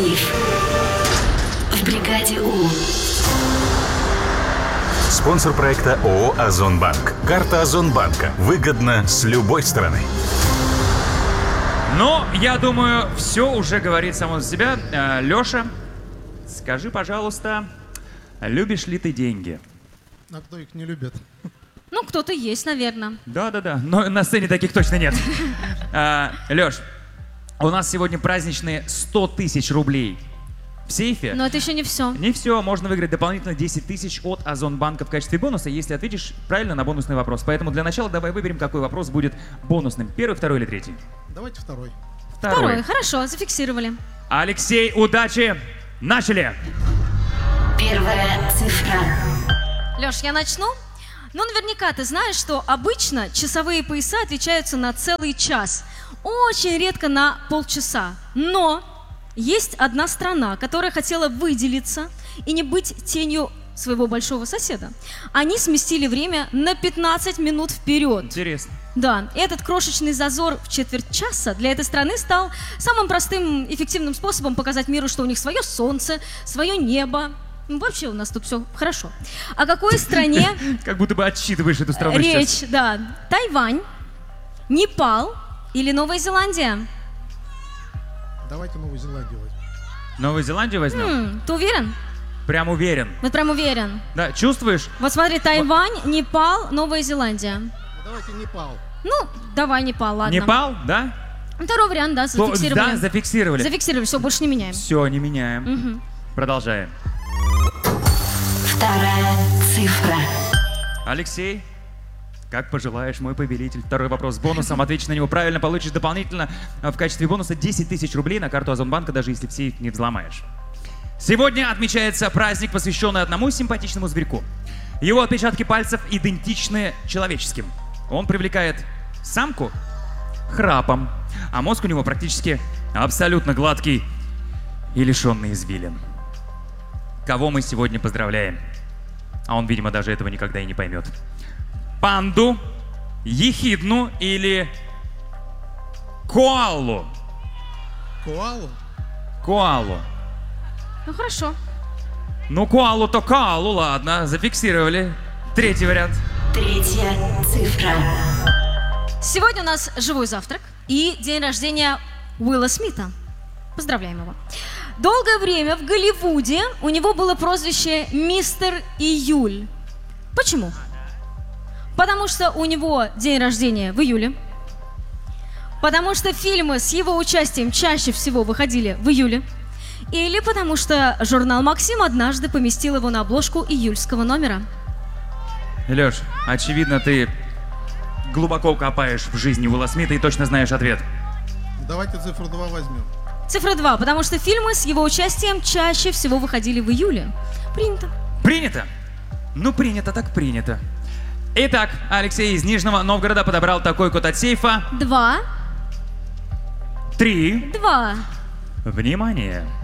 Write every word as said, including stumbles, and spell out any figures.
сейф в бригаде У. Спонсор проекта ООО «Озонбанк». Карта Озонбанка. Выгодно с любой стороны. Ну, я думаю, все уже говорит само за себя. Э, Леша, скажи, пожалуйста, любишь ли ты деньги? А кто их не любит? Ну, кто-то есть, наверное. Да-да-да, но на сцене таких точно нет. А, Леш, у нас сегодня праздничные сто тысяч рублей в сейфе. Но это еще не все. Не все, можно выиграть дополнительно десять тысяч от Озонбанка в качестве бонуса, если ответишь правильно на бонусный вопрос. Поэтому для начала давай выберем, какой вопрос будет бонусным. Первый, второй или третий? Давайте второй. Второй. Второй, хорошо, зафиксировали. Алексей, удачи! Начали! Первая цифра. Леш, я начну? Ну, наверняка ты знаешь, что обычно часовые пояса отличаются на целый час. Очень редко на полчаса. Но есть одна страна, которая хотела выделиться и не быть тенью своего большого соседа. Они сместили время на пятнадцать минут вперед. Интересно. Да, этот крошечный зазор в четверть часа для этой страны стал самым простым, эффективным способом показать миру, что у них свое солнце, свое небо. Ну, вообще у нас тут все хорошо. О какой стране Как будто бы отсчитываешь эту страну сейчас. речь? Да. Тайвань, Непал или Новая Зеландия? Давайте Новую Зеландию возьмем. Новую Зеландию возьмем? М, ты уверен? Прям уверен. Вот прям уверен. Да, чувствуешь? Вот смотри, Тайвань, Непал, Новая Зеландия. Ну, давайте Непал. Ну, давай Непал, ладно. Непал, да? Второй вариант, да, зафиксировали. Да, зафиксировали. Зафиксировали, все, больше не меняем. Все, не меняем. Мгм. Продолжаем. Вторая цифра. Алексей, как пожелаешь, мой повелитель. Второй вопрос с бонусом. Ответишь на него правильно, получишь дополнительно в качестве бонуса десять тысяч рублей на карту Озонбанка, даже если все их не взломаешь. Сегодня отмечается праздник, посвященный одному симпатичному зверьку. Его отпечатки пальцев идентичны человеческим. Он привлекает самку храпом, а мозг у него практически абсолютно гладкий и лишенный извилин. Кого мы сегодня поздравляем? А он, видимо, даже этого никогда и не поймет. Панду, ехидну или коалу? Коалу? Коалу. Ну, хорошо. Ну, коалу то коалу, ладно, зафиксировали. Третий вариант. Третья цифра. Сегодня у нас живой завтрак и день рождения Уилла Смита. Поздравляем его. Долгое время в Голливуде у него было прозвище «Мистер Июль». Почему? Потому что у него день рождения в июле. Потому что фильмы с его участием чаще всего выходили в июле. Или потому что журнал «Максим» однажды поместил его на обложку июльского номера. Леш, очевидно, ты глубоко копаешь в жизни Уилла Смита и точно знаешь ответ. Давайте цифру два возьмем. Цифра два, потому что фильмы с его участием чаще всего выходили в июле. Принято. Принято? Ну, принято так принято. Итак, Алексей из Нижнего Новгорода подобрал такой код от сейфа. Два. Три. Два. Внимание!